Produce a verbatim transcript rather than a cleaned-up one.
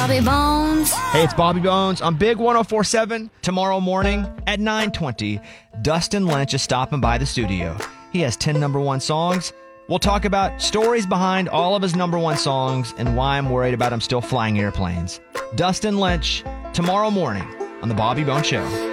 Bobby Bones. Hey, it's Bobby Bones on Big one oh four point seven. Tomorrow morning at nine twenty, Dustin Lynch is stopping by the studio. He has ten number one songs. We'll talk about stories behind all of his number one songs and why I'm worried about him still flying airplanes. Dustin Lynch, tomorrow morning on The Bobby Bones Show.